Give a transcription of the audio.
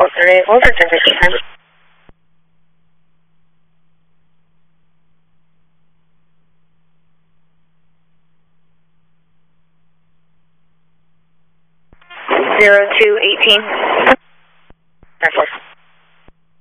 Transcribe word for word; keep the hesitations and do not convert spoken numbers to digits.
four thirty, hold for transition time. Zero two eighteen.